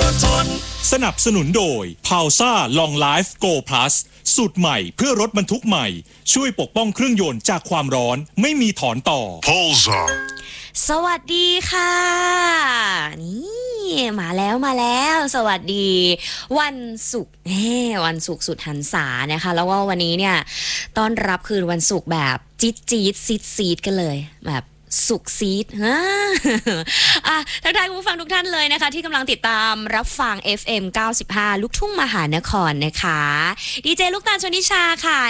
สนับสนุนโดย Pausa Long Life Go Plus สูตรใหม่เพื่อรถบรรทุกใหม่ช่วยปกป้องเครื่องยนต์จากความร้อนไม่มีถอนต่อ Pausa สวัสดีค่ะนี่มาแล้วสวัสดีวันศุกร์วันศุกร์สุดหันษานะคะแล้วก็วันนี้เนี่ยต้อนรับคืนวันศุกร์แบบจี๊ดซีดกันเลยแบบสุกซีดทักทายผู้ฟังทุกท่านเลยนะคะที่กำลังติดตามรับฟัง FM 95 ลูกทุ่งมหานครนะคะดีเจลูกตาลชนิชาค่ะ